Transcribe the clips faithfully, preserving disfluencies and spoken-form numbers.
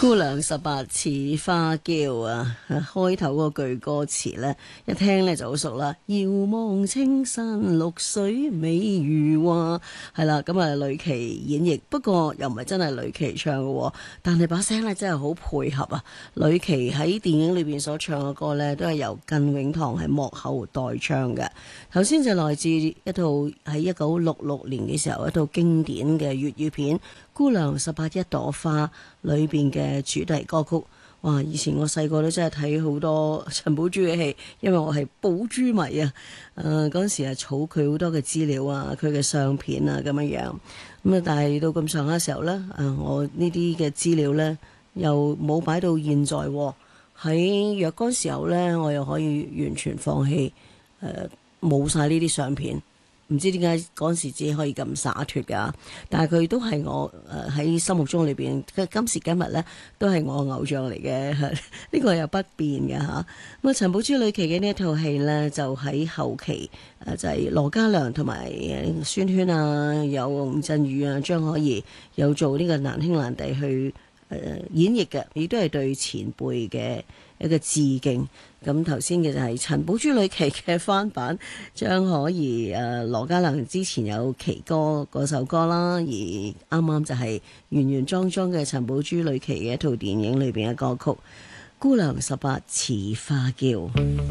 姑娘十八似花嬌啊，開頭嗰句歌詞呢，一聽呢就好熟啦。遙望青山綠水美如畫，係啦，咁啊呂琪演繹，不過又唔係真係呂琪唱嘅，但係把聲呢真係好配合啊。呂琪喺電影裏邊所唱嘅歌呢，都係由靳永堂係幕後代唱嘅。頭先就來自一套喺一九六六年嘅時候一套經典嘅粵語片《姑娘十八一朵花》裏邊嘅主題歌曲。哇！以前我細個都真係睇好多陳寶珠嘅戲，因為我係寶珠迷啊。誒嗰陣時係儲佢好多嘅資料啊，佢嘅相片啊咁樣樣。咁啊，但係到咁上下時候呢，誒我呢啲嘅資料呢，又冇擺到現在喎。喺若干時候呢，我又可以完全放棄誒冇晒呢啲相片。唔知點解嗰陣時自己可以咁灑脫㗎，但係佢都係我誒喺、呃、心目中裏邊，今時今日呢都係我偶像嚟嘅，呢個又不變嘅嚇。咁啊，陳寶珠呂琪嘅呢一套戲呢，就喺後期誒、呃、就係、是、羅嘉良同埋孫軒啊，有吳鎮宇啊、張可頤有做呢個難兄難弟去誒、呃、演繹嘅，亦都係對前輩嘅一個致敬。咁頭先嘅就係陳寶珠呂琪嘅翻版，張可頤誒羅嘉良之前有奇歌嗰首歌啦，而啱啱就係原原裝裝嘅陳寶珠呂琪嘅一套電影裏邊嘅歌曲《姑娘十八似花嬌》。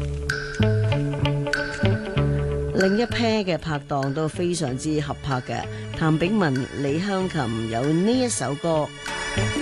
另一 pair 嘅拍檔都非常之合拍嘅，譚炳文、李香琴有呢一首歌。